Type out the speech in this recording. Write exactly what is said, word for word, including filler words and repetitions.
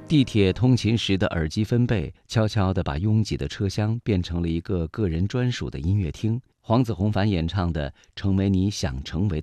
地铁通勤时的耳机分贝，悄悄地把拥挤的车厢变成了一个个人专属的音乐厅。黄子弘凡演唱的《成为你想成为的》